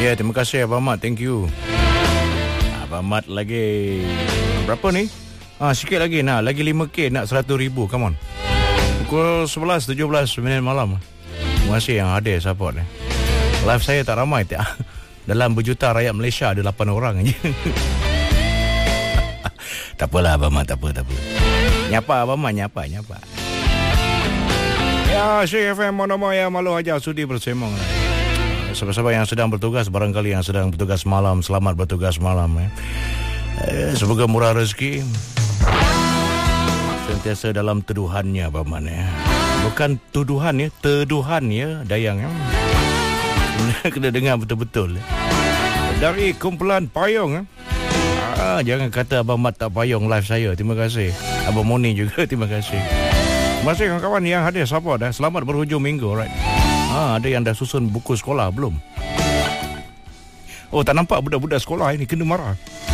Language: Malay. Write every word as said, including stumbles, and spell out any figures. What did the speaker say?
Ya, terima kasih Abang Mat. Thank you. Abang Mat lagi berapa ni? Ah, sikit lagi nak. Lagi lima K nak seratus ribu. Come on. Pukul sebelas tujuh belas minit malam. Terima kasih yang hadir support ni. Live saya tak ramai tak. Dalam berjuta rakyat Malaysia ada lapan orang je. Tak apalah Abang Mat, tak apa, tak apa. Nyapa Abang Mat, nyapa, nyapa. Ya, Syekh F M Monomo ya malu aja sudi bersemang. Sahabat-sahabat yang sedang bertugas, barangkali yang sedang bertugas malam, selamat bertugas malam ya. Eh, semoga murah rezeki. Sentiasa dalam teduhannya Abang Mat ya. Bukan tuduhan ya, teduhan ya, Dayang ya. Kena dengar betul-betul ya. Dari kumpulan Payung ya. Ah, jangan kata Abang Mat tak payung live saya. Terima kasih. Abang Moni juga terima kasih. Terima kasih kawan-kawan yang hadir support dah. Selamat berhujung minggu, right? Ah, ada yang dah susun buku sekolah belum? Oh, tak nampak budak-budak sekolah ini kena marah.